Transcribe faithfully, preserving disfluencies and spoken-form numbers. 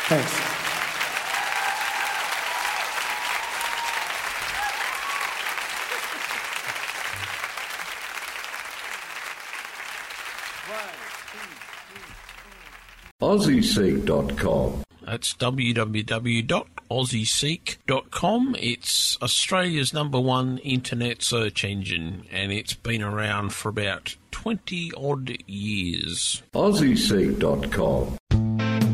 Thanks. Aussie Seek dot com. That's w w w dot aussie seek dot com. It's Australia's number one internet search engine, and it's been around for about twenty odd years. Aussie Seek dot com.